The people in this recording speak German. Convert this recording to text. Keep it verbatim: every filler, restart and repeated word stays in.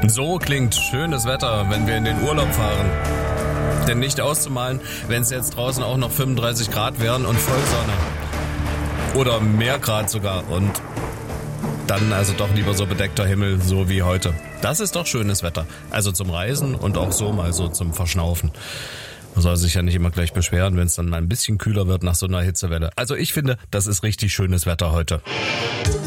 So klingt schönes Wetter, wenn wir in den Urlaub fahren. Denn nicht auszumalen, wenn es jetzt draußen auch noch fünfunddreißig Grad wären und Vollsonne. Oder mehr Grad sogar. Und dann also doch lieber so bedeckter Himmel, so wie heute. Das ist doch schönes Wetter. Also zum Reisen und auch so mal so zum Verschnaufen. Man soll sich ja nicht immer gleich beschweren, wenn es dann mal ein bisschen kühler wird nach so einer Hitzewelle. Also ich finde, das ist richtig schönes Wetter heute.